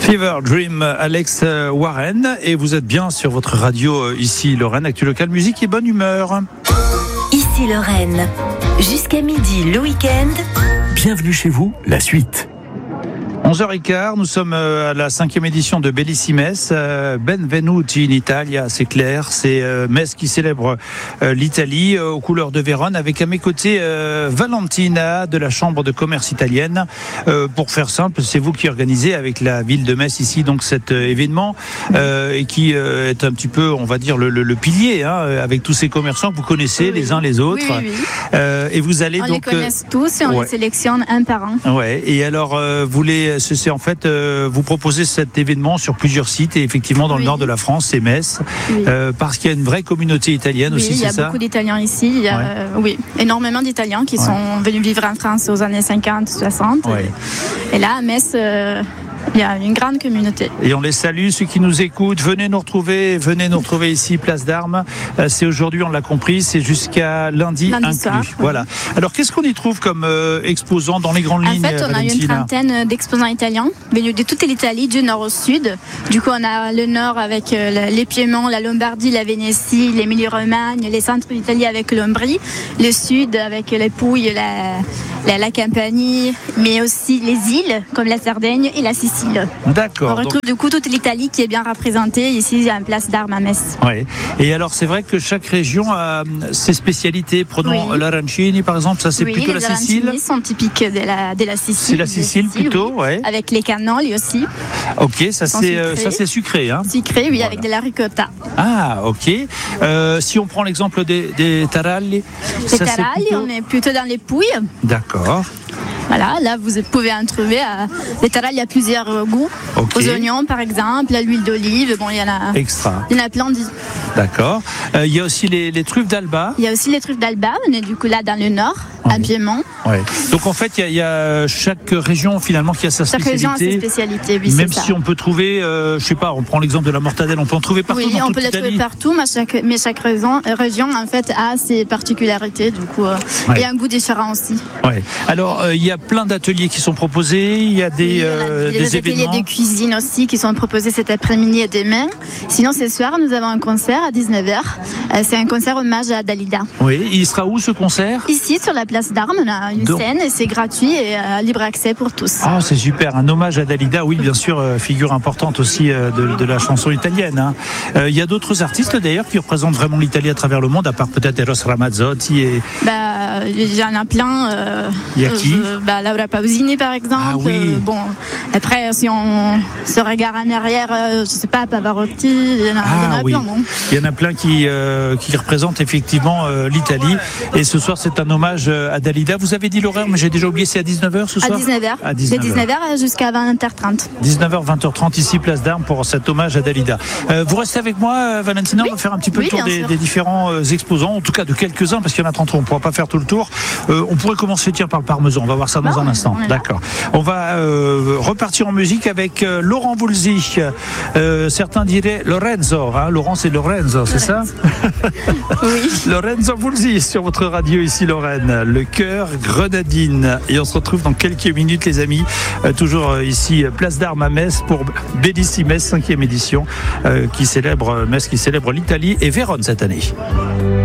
Fever Dream, Alex Warren, et vous êtes bien sur votre radio ici Lorraine, Actu Local Musique et bonne humeur. Ici Lorraine, jusqu'à midi le week-end. Bienvenue chez vous, la suite. 11h15, nous sommes à la 5e édition de Bellissimes. Benvenuti in Italia, c'est clair. C'est Metz qui célèbre l'Italie aux couleurs de Vérone, avec à mes côtés Valentina de la Chambre de commerce italienne. Pour faire simple, c'est vous qui organisez avec la ville de Metz ici donc cet événement et qui est un petit peu, on va dire, le pilier avec tous ces commerçants que vous connaissez les uns les autres. Oui. Et vous allez on donc les connaît tous et on les sélectionne un par un. Ouais. Et alors c'est en fait vous proposez cet événement sur plusieurs sites et effectivement dans le nord de la France, c'est Metz, parce qu'il y a une vraie communauté italienne aussi, c'est ça ? Il y a beaucoup d'Italiens ici, il y a énormément d'Italiens qui sont venus vivre en France aux années 50, 60. Ouais. Et là, à Metz, il y a une grande communauté. Et on les salue, ceux qui nous écoutent. Venez nous retrouver ici, Place d'Armes. C'est aujourd'hui, on l'a compris, c'est jusqu'à lundi inclus. Soir. Voilà. Alors, qu'est-ce qu'on y trouve comme exposants dans les grandes lignes ? En fait, on a une trentaine d'exposants italiens venus de toute l'Italie, du nord au sud. Du coup, on a le nord avec les Piémonts, la Lombardie, la Vénétie, l'Émilie-Romagne, les centres d'Italie avec l'Ombrie, le sud avec les Pouilles, la Campanie, mais aussi les îles comme la Sardaigne et la Sicile. D'accord. On retrouve du coup toute l'Italie qui est bien représentée ici à Place d'Armes à Metz. Oui. Et alors c'est vrai que chaque région a ses spécialités. Prenons l'arancini par exemple, ça c'est plutôt la Sicile. Les arancini sont typiques de la Sicile. C'est la Sicile plutôt, oui. Avec les cannoli aussi. Ok, ça c'est sucré, hein. Sucré, oui, avec de la ricotta. Ah, ok. Si on prend l'exemple des taralli. Les taralli, on est plutôt dans les Pouilles. D'accord. Voilà, là vous pouvez en trouver. Les taralli, il y a plusieurs goûts. Aux oignons par exemple, à l'huile d'olive. Bon, il y en a. Extra. Il y en a plein. D'accord. Il y a aussi les truffes d'Alba. Il y a aussi les truffes d'Alba. On est du coup là dans le nord, à Piémont. Ouais. Donc en fait, il y a chaque région finalement qui a sa spécialité. Chaque région a sa spécialité, oui. Même c'est si ça. on peut trouver, je sais pas, on prend l'exemple de la mortadelle, on peut en trouver partout. Oui, on peut les trouver partout, mais chaque région en fait a ses particularités. Du coup, et un goût différent aussi. Ouais. Alors il y a plein d'ateliers qui sont proposés. Il y a des ateliers de cuisine aussi qui sont proposés cet après-midi et demain. Sinon, ce soir, nous avons un concert à 19h. C'est un concert hommage à Dalida. Oui, il sera où ce concert ? Ici, sur la place d'Armes, on a une scène et c'est gratuit et libre accès pour tous. Ah, c'est super, un hommage à Dalida, oui, bien sûr, figure importante aussi de la chanson italienne. Hein. Il y a d'autres artistes d'ailleurs qui représentent vraiment l'Italie à travers le monde, à part peut-être Eros Ramazzotti et... il y en a plein. Il y a qui Laura Pausini par exemple. Ah, oui. Bon, après, si on se regarde en arrière, je sais pas, Pavarotti, il y en a plein. Non, il y en a plein qui représentent effectivement l'Italie. Et ce soir, c'est un hommage à Dalida. Vous avez dit l'horaire, mais j'ai déjà oublié, c'est à 19h ce soir ? À 19h. De 19h jusqu'à 20h30. 19h, 20h30 ici, Place d'Armes, pour cet hommage à Dalida. Vous restez avec moi, Valentina, on va faire un petit peu le tour des différents exposants, en tout cas de quelques-uns, parce qu'il y en a 30, on ne pourra pas faire tout le tour. On pourrait commencer par le parmesan, on va voir ça dans un instant. D'accord. On va repartir en musique avec Laurent Voulzy. Certains diraient Lorenzo. Hein, Laurent, c'est Lorenzo, c'est ça ? Oui. Lorenzo Voulzy sur votre radio ici, Lorraine. Le cœur grenadine. Et on se retrouve dans quelques minutes, les amis. Toujours ici, Place d'Armes à Metz pour Bellissimes, 5e édition, qui célèbre Metz, qui célèbre l'Italie et Vérone cette année.